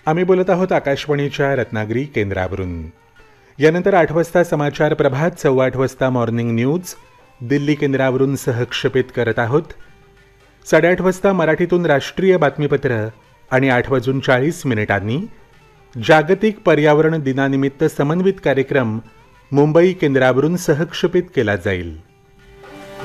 आम्ही बोलत आहोत आकाशवाणीच्या रत्नागिरी केंद्रावरून. यानंतर 8 वाजता समाचार प्रभात, 8:15 वाजता मॉर्निंग न्यूज दिल्ली केंद्रावरून सहक्षेपित करत आहोत. 8:30 वाजता मराठीतून राष्ट्रीय बातमीपत्र आणि 8:40 जागतिक पर्यावरण दिनानिमित्त समन्वित कार्यक्रम मुंबई केंद्रावरून सहक्षेपित केला जाईल.